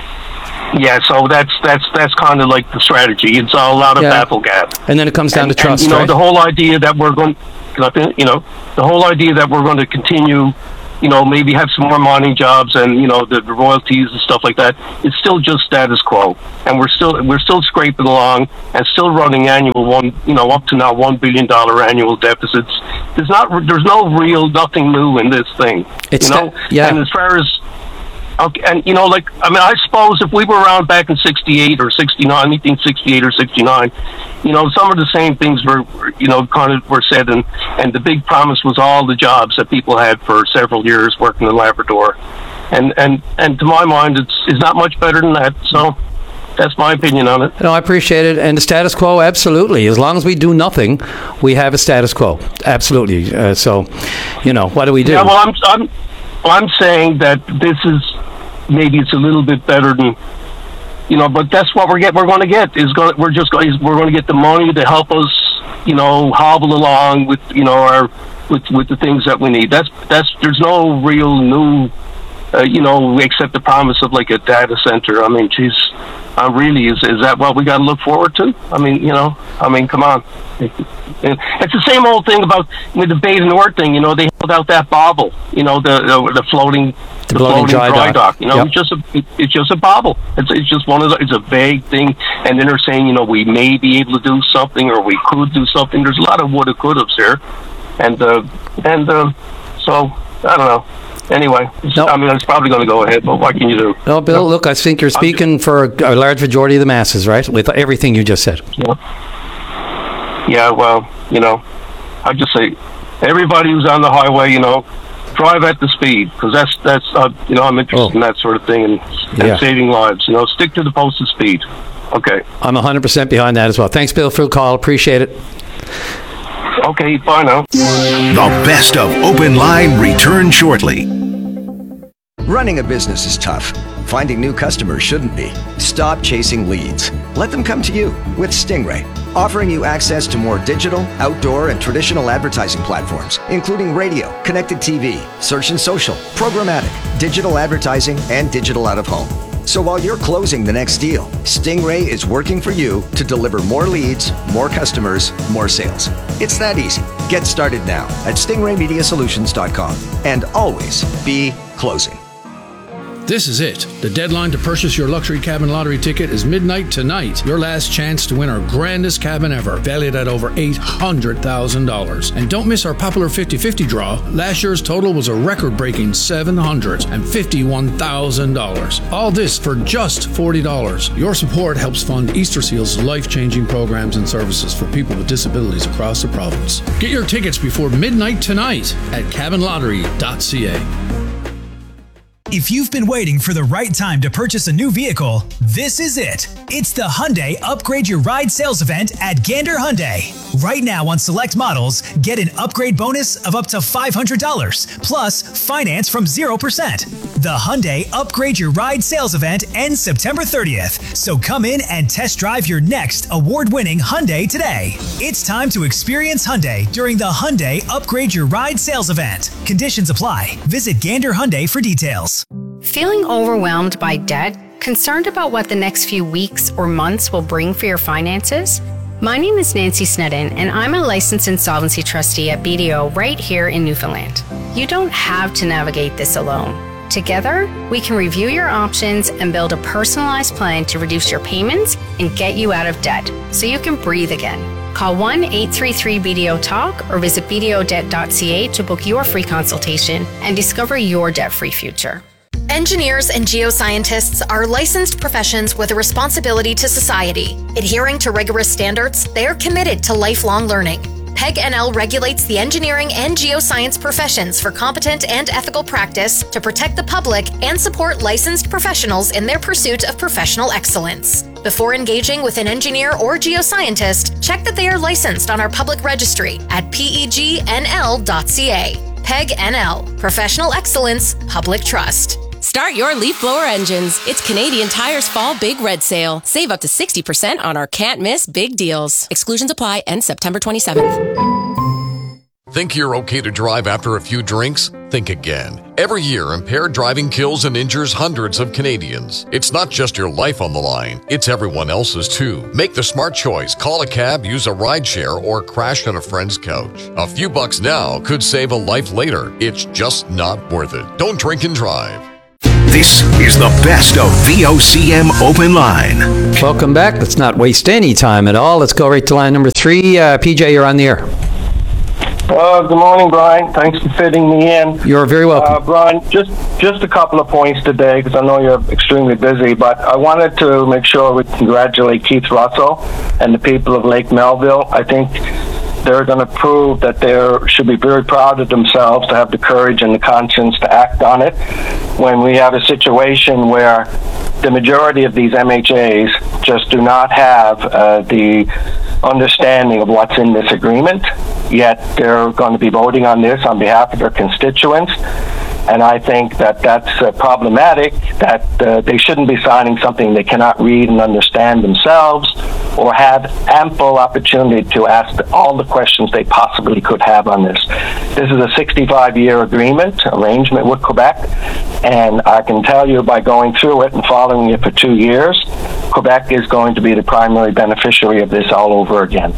Yeah, so that's that's that's kind of like the strategy. It's all out of Yeah. baffle gap. And then it comes down and, to trust, and, you know, right? the whole idea that we're going, you know, the whole idea that we're going to continue, you know, maybe have some more mining jobs and, you know, the, the royalties and stuff like that. It's still just status quo, and we're still we're still scraping along and still running annual one, you know, up to now one billion dollar annual deficits. There's not there's no real nothing new in this thing. It's you know, sta- yeah. and as far as okay, and you know, like I mean, I suppose if we were around back in sixty-eight or sixty-nine, nineteen sixty-eight or sixty-nine, you know, some of the same things were, you know, kind of were said, and and the big promise was all the jobs that people had for several years working in Labrador, and and and to my mind, it's it's not much better than that. So. That's my opinion on it. No, I appreciate it. And the status quo, absolutely. As long as we do nothing, we have a status quo. Absolutely. Uh, so, you know, what do we do? Yeah, well, I'm, I'm, I'm saying that this is, maybe it's a little bit better than, you know, but that's what we're get. We're going to get is going. We're just going. We're going to get the money to help us, you know, hobble along with, you know, our with with the things that we need. That's that's. There's no real new, uh, you know, except the promise of like a data center. I mean, geez. Uh, really, is is that what we got to look forward to? I mean, you know, I mean, come on. It's the same old thing about with the Bay du Nord thing. You know, they held out that bauble. You know, the the, the floating the, the floating, floating dry, dry dock. dock. You know, Yep. it's just a it's just a bauble. It's it's just one of the, it's a vague thing. And then they're saying, you know, we may be able to do something, or we could do something. There's a lot of woulda couldas here, and uh, and uh, so I don't know. Anyway, nope. I mean, it's probably going to go ahead, but what can you do? No, Bill, look, I think you're speaking for a, a large majority of the masses, right, with everything you just said. Yeah. Yeah, well, you know, I just say, everybody who's on the highway, you know, drive at the speed, because that's, that's uh, you know, I'm interested oh. in that sort of thing, and, and Yeah. saving lives. You know, stick to the posted speed. Okay. I'm one hundred percent behind that as well. Thanks, Bill, for the call. Appreciate it. Okay, bye now. The best of Open Line returns shortly. Running a business is tough. Finding new customers shouldn't be. Stop chasing leads. Let them come to you with Stingray, offering you access to more digital, outdoor, and traditional advertising platforms, including radio, connected T V, search and social, programmatic, digital advertising, and digital out-of-home. So while you're closing the next deal, Stingray is working for you to deliver more leads, more customers, more sales. It's that easy. Get started now at stingray media solutions dot com and always be closing. This is it. The deadline to purchase your luxury cabin lottery ticket is midnight tonight. Your last chance to win our grandest cabin ever, valued at over eight hundred thousand dollars. And don't miss our popular fifty fifty draw. Last year's total was a record-breaking seven hundred fifty-one thousand dollars. All this for just forty dollars. Your support helps fund Easter Seal's life-changing programs and services for people with disabilities across the province. Get your tickets before midnight tonight at cabin lottery dot c a. If you've been waiting for the right time to purchase a new vehicle, this is it. It's the Hyundai Upgrade Your Ride sales event at Gander Hyundai. Right now on select models, get an upgrade bonus of up to five hundred dollars, plus finance from zero percent. The Hyundai Upgrade Your Ride sales event ends September thirtieth, so come in and test drive your next award-winning Hyundai today. It's time to experience Hyundai during the Hyundai Upgrade Your Ride sales event. Conditions apply. Visit Gander Hyundai for details. Feeling overwhelmed by debt? Concerned about what the next few weeks or months will bring for your finances? My name is Nancy Snedden, and I'm a licensed insolvency trustee at B D O right here in Newfoundland. You don't have to navigate this alone. Together, we can review your options and build a personalized plan to reduce your payments and get you out of debt so you can breathe again. Call one eight three three B D O talk or visit b d o debt dot c a to book your free consultation and discover your debt-free future. Engineers and geoscientists are licensed professions with a responsibility to society. Adhering to rigorous standards, they are committed to lifelong learning. PEG N L regulates the engineering and geoscience professions for competent and ethical practice to protect the public and support licensed professionals in their pursuit of professional excellence. Before engaging with an engineer or geoscientist, check that they are licensed on our public registry at P E G N L dot C A. PEG N L, Professional Excellence, Public Trust. Start your leaf blower engines. It's Canadian Tire's Fall Big Red Sale. Save up to sixty percent on our can't miss big deals. Exclusions apply, ends September twenty-seventh. Think you're okay to drive after a few drinks? Think again. Every year, impaired driving kills and injures hundreds of Canadians. It's not just your life on the line, it's everyone else's too. Make the smart choice. Call a cab, use a rideshare, or crash on a friend's couch. A few bucks now could save a life later. It's just not worth it. Don't drink and drive. This is the best of V O C M Open Line. Welcome back. Let's not waste any time at all. Let's go right to line number three. Uh, P J, you're on the air. Uh, good morning, Brian. Thanks for fitting me in. You're very welcome. Uh, Brian, just just a couple of points today, because I know you're extremely busy, but I wanted to make sure we congratulate Keith Russell and the people of Lake Melville. I think they're going to prove that they should be very proud of themselves to have the courage and the conscience to act on it when we have a situation where the majority of these M H As just do not have uh, the understanding of what's in this agreement, yet they're going to be voting on this on behalf of their constituents. And I think that that's uh, problematic, that uh, they shouldn't be signing something they cannot read and understand themselves, or have ample opportunity to ask all the questions they possibly could have on this. This is a sixty-five year agreement, arrangement with Quebec, and I can tell you by going through it and following it for two years, Quebec is going to be the primary beneficiary of this all over again.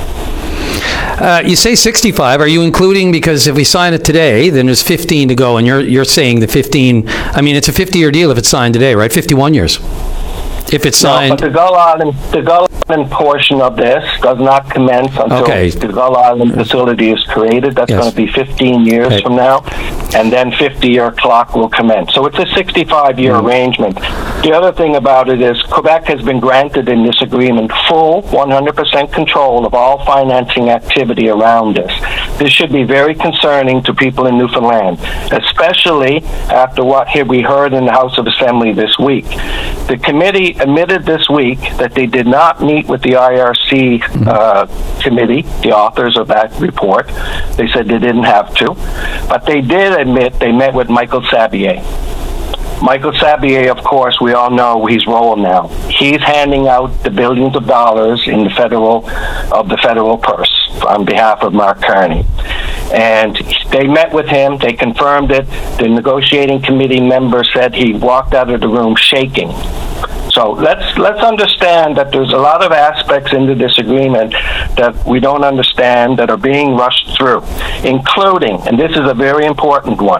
Uh, you say sixty-five. Are you including, because if we sign it today, then there's fifteen to go, and you're you're saying the fifteen, I mean, it's a fifty-year deal if it's signed today, right? fifty-one years. If it's signed... No, but the Gull Island, the Gull Island portion of this does not commence until okay. the Gull Island facility is created. That's yes. going to be fifteen years okay. from now, and then fifty-year clock will commence. So it's a sixty-five year mm-hmm. arrangement. The other thing about it is Quebec has been granted in this agreement full one hundred percent control of all financing activity around this. This should be very concerning to people in Newfoundland, especially after what we heard in the House of Assembly this week. The committee admitted this week that they did not meet with the I R C uh, committee, the authors of that report. They said they didn't have to, but they did admit they met with Michael Sabier. Michael Sabier, of course, we all know his role now. He's handing out the billions of dollars in the federal of the federal purse on behalf of Mark Carney. And they met with him, they confirmed it. The negotiating committee member said he walked out of the room shaking. So let's let's understand that there's a lot of aspects into this agreement that we don't understand, that are being rushed through, including, and this is a very important one,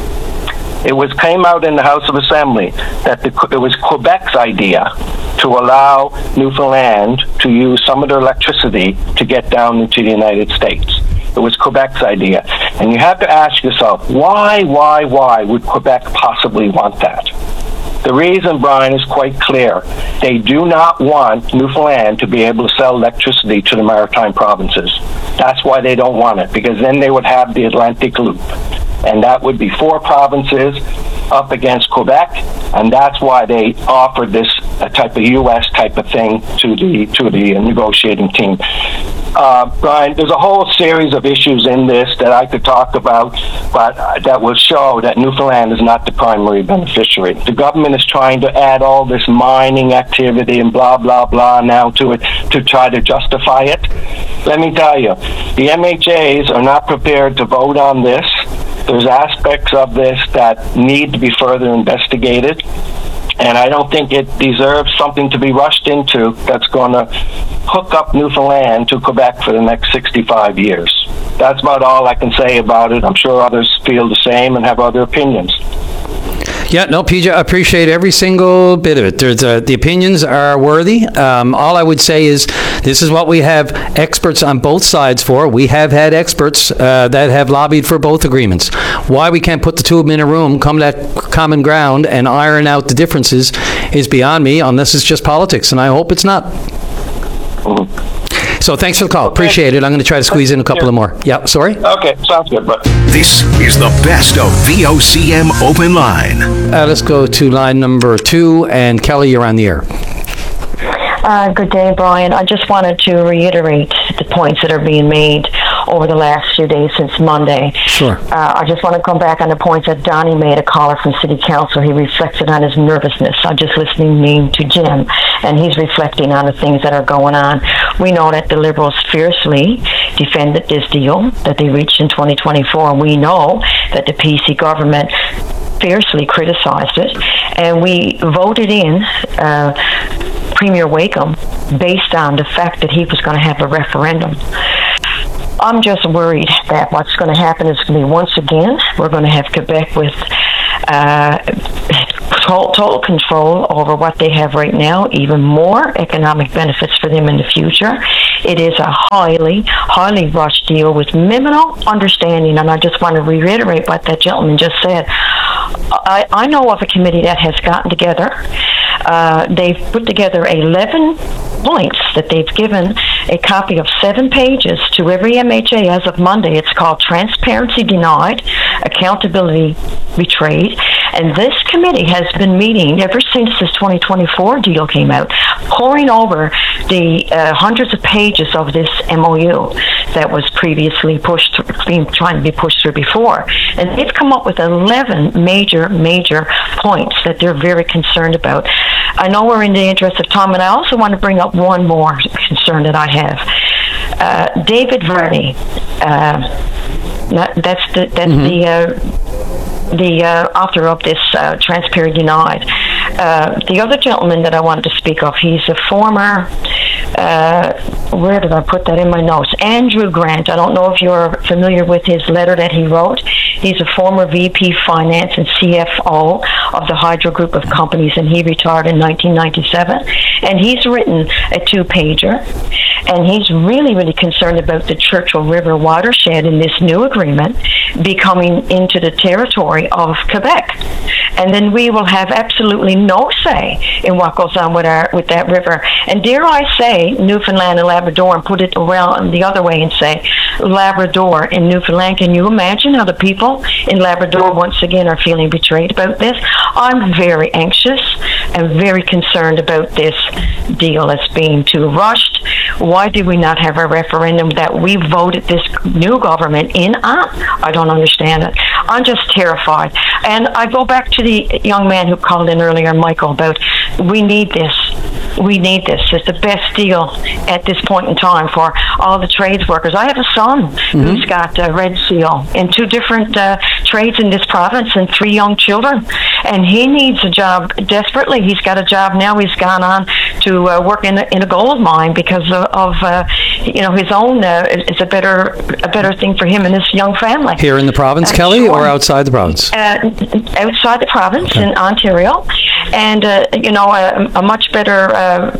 it was came out in the House of Assembly that the, it was Quebec's idea to allow Newfoundland to use some of their electricity to get down into the United States. It was Quebec's idea. And you have to ask yourself, why, why, why would Quebec possibly want that? The reason, Brian, is quite clear. They do not want Newfoundland to be able to sell electricity to the maritime provinces. That's why they don't want it, because then they would have the Atlantic Loop. And that would be four provinces up against Quebec, and that's why they offered this uh, type of U S type of thing to the to the negotiating team. Uh, Brian, there's a whole series of issues in this that I could talk about, but uh, that will show that Newfoundland is not the primary beneficiary. The government is trying to add all this mining activity and blah, blah, blah now to it to try to justify it. Let me tell you, the M H As are not prepared to vote on this. There's aspects of this that need to be further investigated, and I don't think it deserves something to be rushed into that's going to hook up Newfoundland to Quebec for the next sixty-five years. That's about all I can say about it. I'm sure others feel the same and have other opinions. Yeah, no, P J, I appreciate every single bit of it. There's, uh, the opinions are worthy. Um, all I would say is this is what we have experts on both sides for. We have had experts uh, that have lobbied for both agreements. Why we can't put the two of them in a room, come to that common ground, and iron out the differences is beyond me, unless it's just politics, and I hope it's not. So thanks for the call. Appreciate it. I'm going to try to squeeze in a couple of more. Yeah, sorry? Okay, sounds good. But This is the best of V O C M Open Line. Uh, let's go to line number two, and Kelly, you're on the air. Uh, good day, Brian. I just wanted to reiterate the points that are being made over the last few days since Monday. Sure. Uh, I just want to come back on the points that Donnie made, a caller from City Council. He reflected on his nervousness. I'm just listening to Jim, and he's reflecting on the things that are going on. We know that the Liberals fiercely defended this deal that they reached in twenty twenty-four. We know that the P C government fiercely criticized it, and we voted in uh, Premier Wakeham based on the fact that he was going to have a referendum. I'm just worried that what's going to happen is going to be, once again, we're going to have Quebec with uh, total, total control over what they have right now, even more economic benefits for them in the future. It is a highly, highly rushed deal with minimal understanding, and I just want to reiterate what that gentleman just said. I, I know of a committee that has gotten together. Uh, they've put together eleven points that they've given a copy of seven pages to every M H A as of Monday. It's called Transparency Denied, Accountability Betrayed. And this committee has been meeting ever since this twenty twenty-four deal came out, poring over the uh, hundreds of pages of this M O U that was previously pushed, being trying to be pushed through before. And they've come up with eleven major, major points that they're very concerned about. I know we're in the interest of time, and I also want to bring up one more concern that I have. Uh, David Varney, uh, that's the that's mm-hmm. the uh, the uh, author of this uh, Transparency Denied. Uh, the other gentleman that I wanted to speak of, he's a former, uh, where did I put that in my notes? Andrew Grant. I don't know if you're familiar with his letter that he wrote. He's a former V P Finance and C F O of the Hydro Group of Companies, and he retired in nineteen ninety-seven. And he's written a two-pager, and he's really, really concerned about the Churchill River watershed in this new agreement becoming into the territory of Quebec. And then we will have absolutely no say in what goes on with our with that river. And dare I say Newfoundland and Labrador, and put it around the other way and say Labrador and Newfoundland. Can you imagine how the people in Labrador once again are feeling betrayed about this? I'm very anxious and very concerned about this deal that's being too rushed. Why do we not have a referendum that we voted this new government in on? I don't understand it. I'm just terrified. And I go back to the young man who called in earlier, Michael, about we need this. We need this. It's the best deal at this point in time for all the trades workers. I have a son mm-hmm. who's got a Red Seal in two different uh, trades in this province and three young children. And he needs a job desperately. He's got a job now. He's gone on to uh, work in a, in a gold mine because of, of uh, you know, his own. Uh, it's a better a better thing for him and his young family. Here in the province, uh, Kelly, sure. or outside the province? Uh, outside the province okay. in Ontario. And, uh, you know, a, a much better uh,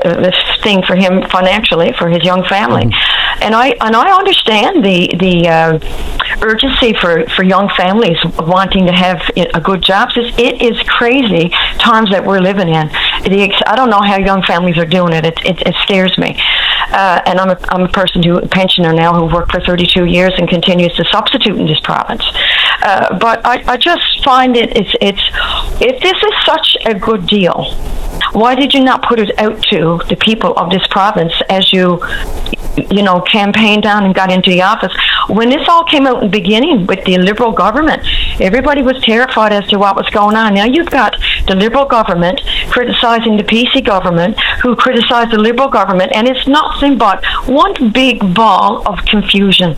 thing for him financially, for his young family. Mm-hmm. And I and I understand the the uh, urgency for, for young families wanting to have a good job. It is crazy times that we're living in. I don't know how young families are doing it. It, it, it scares me. Uh, and I'm a, I'm a person who, a pensioner now, who worked for thirty-two years and continues to substitute in this province. Uh, but I, I just find it, it's, it's, if this is such a good deal, why did you not put it out to the people of this province as you, you know, campaigned on and got into the office? When this all came out in the beginning with the Liberal government, everybody was terrified as to what was going on. Now you've got the Liberal government criticizing the P C government, who criticized the Liberal government, and it's nothing but one big ball of confusion.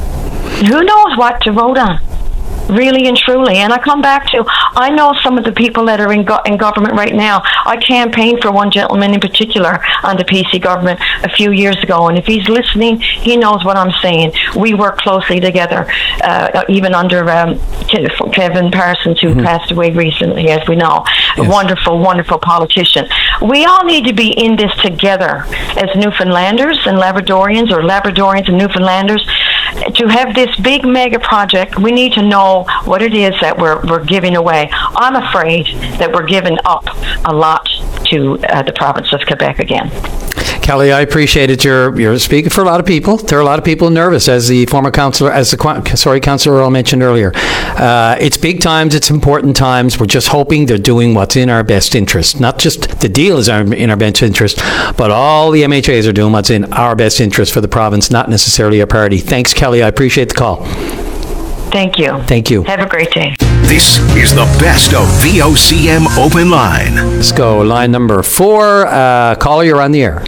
Who knows what to vote on? Really and truly. And I come back to, I know some of the people that are in, go- in government right now. I campaigned for one gentleman in particular on the P C government a few years ago, and if he's listening, he knows what I'm saying. We work closely together, uh, even under um, Kevin Parsons, who mm-hmm. passed away recently, as we know. Yes. A wonderful, wonderful politician. We all need to be in this together as Newfoundlanders and Labradorians, or Labradorians and Newfoundlanders. to have this big mega project, we need to know what it is that we're, we're giving away. I'm afraid that we're giving up a lot to uh, the province of Quebec again. Kelly, I appreciate it. You're you're speaking for a lot of people. There are a lot of people nervous, as the former councillor, as the sorry councillor Earl mentioned earlier. Uh, it's big times. It's important times. We're just hoping they're doing what's in our best interest. Not just the deal is our, in our best interest, but all the M H As are doing what's in our best interest for the province, not necessarily a party. Thanks, Kelly. I appreciate the call. Thank you. Thank you. Have a great day. This is the best of V O C M Open Line. Let's go. Line number four. Uh, caller, you're on the air.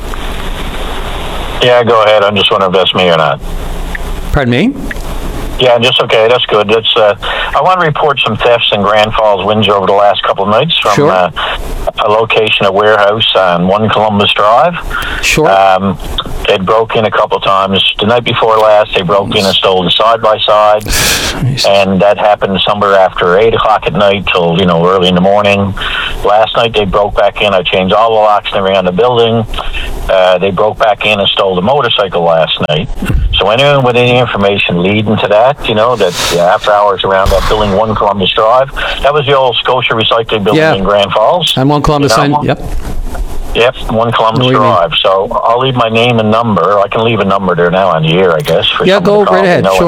Yeah, go ahead. I'm just wondering if that's me or not. Pardon me? Yeah, just okay. That's good. That's. Uh, I want to report some thefts in Grand Falls, Windsor over the last couple of nights from Sure. uh, a location, a warehouse on One Columbus Drive. Sure. Um, they broke in a couple of times. The night before last, they broke in and stole the side by side, and that happened somewhere after eight o'clock at night till you know early in the morning. Last night they broke back in. I changed all the locks and everything on the building. Uh, they broke back in and stole the motorcycle last night. So anyone with any information leading to that, you know, that uh, after hours around that building, One Columbus Drive, that was the old Scotia Recycling Building Yeah. in Grand Falls. I'm One Columbus. You sign. know? Yep. Yep, One Columbus What do you mean? Drive. So I'll leave my name and number. I can leave a number there now on the air, I guess. For Yeah, someone go to call right ahead. me, know Sure.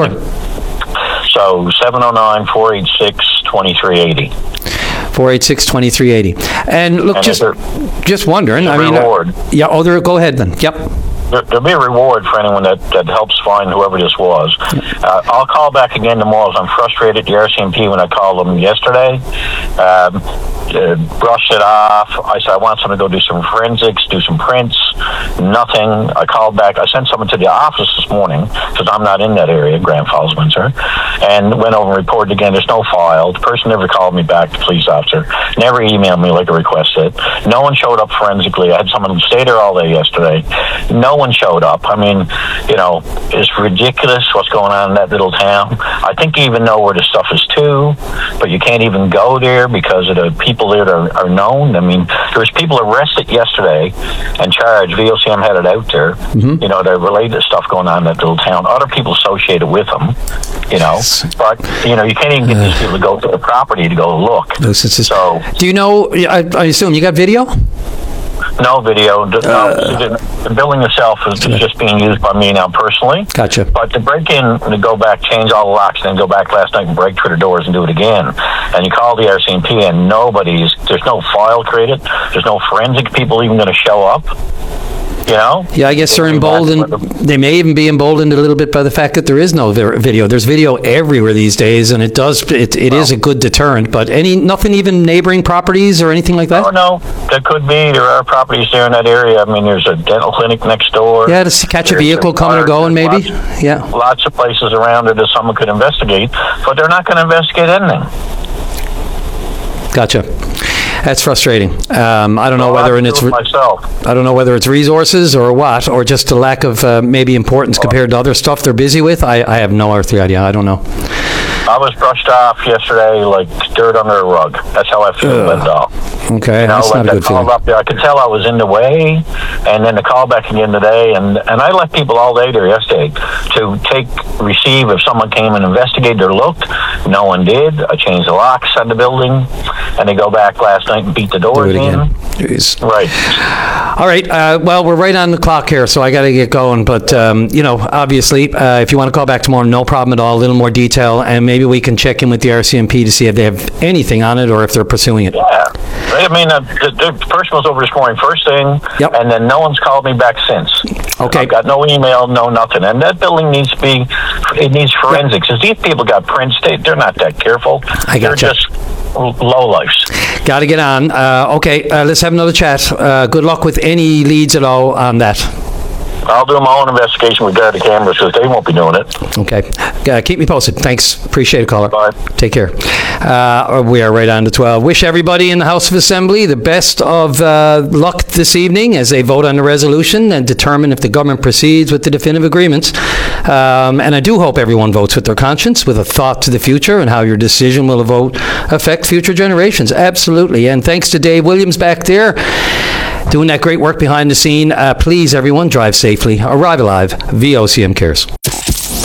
it. So seven oh nine, four eight six, two three eight zero. four eight six, two three eight zero. And look, And just there- just wondering. there's I a mean, uh, reward. yeah. Oh, there. Go ahead then. Yep. There, there'll be a reward for anyone that, that helps find whoever this was. Uh, I'll call back again tomorrow. I'm frustrated at the R C M P when I called them yesterday. Um, uh, brushed it off. I said I want someone to go do some forensics, do some prints. Nothing. I called back. I sent someone to the office this morning because I'm not in that area, Grand Falls, Windsor, and went over and reported again. There's no file. The person never called me back, the police officer. Never emailed me like I requested. No one showed up forensically. I had someone stay there all day yesterday. No one showed up. I mean, you know, it's ridiculous what's going on in that little town. I think you even know where the stuff is too, but you can't even go there because of the people there that are, are known. I mean, there was people arrested yesterday and charged. V O C M had it out there. Mm-hmm. You know, they're related to stuff going on in that little town. Other people associated with them, you know. But, you know, you can't even get these people to go to the property to go look. So, do you know? I, I assume you got video. no video. No, the, the building itself is just being used by me now personally. Gotcha. But to break in, to go back, change all the locks, and then go back last night and break through the doors and do it again. And you call the R C M P and nobody's, there's no file created. There's no forensic people even going to show up. You know? Yeah, I guess they're emboldened. They may even be emboldened a little bit by the fact that there is no vi- video. There's video everywhere these days, and it does. It, it is a good deterrent. But any nothing, even neighboring proproperties or anything like that. Oh no, there could be. There are properties there in that area. I mean, there's a dental clinic next door. Yeah, to catch a There's vehicle coming or going, maybe. Lots, Yeah. Lots of places around there that someone could investigate, but they're not going to investigate anything. Gotcha. That's frustrating. Um, I don't know whether it's re- myself. I don't know whether it's resources or what, or just a lack of uh, maybe importance compared to other stuff they're busy with. I, I have no earthly idea. I don't know. I was brushed off yesterday like dirt under a rug. That's how I feel about it all. Okay, You know, that's like not a I good called feeling. up there. I could tell I was in the way, and then the call back again today, and and I left people all day there yesterday to take receive if someone came and investigated or looked. No one did. I changed the locks on the building, and they go back last night and beat the doors Do it again. in. Jeez. Right. All right. Uh, well, we're right on the clock here, so I got to get going. But um, you know, obviously, uh, if you want to call back tomorrow, no problem at all. A little more detail, and maybe we can check in with the R C M P to see if they have anything on it or if they're pursuing it. Yeah. I mean, uh, the, the person was over this morning first thing, Yep. and then no one's called me back since. Okay. I've got no email, no nothing. And that building needs to be, it needs forensics. Because these people got prints, they, they're not that careful. I They're gotcha. just low lifes. Got to get on. Uh, okay, uh, let's have another chat. Uh, good luck with any leads at all on that. I'll do my own investigation with guard the cameras because they won't be doing it. Okay. Uh, keep me posted. Thanks. Appreciate it, caller. Bye. Take care. Uh, we are right on to twelve. Wish everybody in the House of Assembly the best of uh, luck this evening as they vote on the resolution and determine if the government proceeds with the definitive agreements. Um, and I do hope everyone votes with their conscience, with a thought to the future and how your decision will vote affect future generations. Absolutely. And thanks to Dave Williams back there, doing that great work behind the scene. Uh, please, everyone, drive safely. Arrive alive. V O C M cares.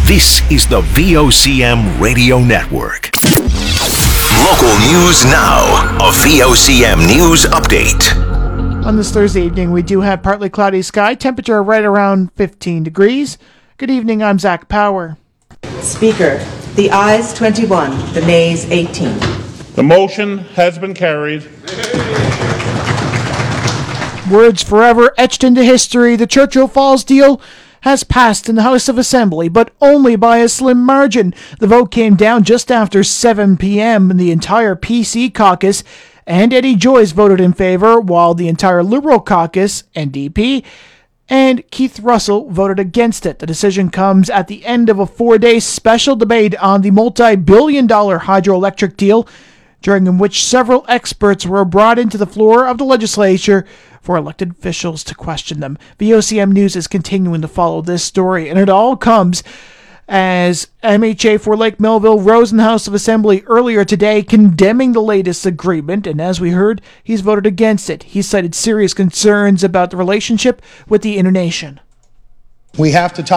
This is the V O C M Radio Network. Local news now. A V O C M News Update. On this Thursday evening, we do have partly cloudy sky, temperature right around fifteen degrees. Good evening, I'm Zach Power. Speaker, the ayes twenty-one, the nays eighteen. The motion has been carried. Words forever etched into history. The Churchill Falls deal has passed in the House of Assembly, but only by a slim margin. The vote came down just after seven p.m. and the entire P C caucus and Eddie Joyce voted in favor, while the entire Liberal caucus, N D P, and Keith Russell voted against it. The decision comes at the end of a four-day special debate on the multi-billion dollar hydroelectric deal, during which several experts were brought into the floor of the legislature for elected officials to question them. V O C M News is continuing to follow this story, and it all comes as M H A for Lake Melville rose in the House of Assembly earlier today condemning the latest agreement, and as we heard, he's voted against it. He cited serious concerns about the relationship with the Inner Nation. We have to talk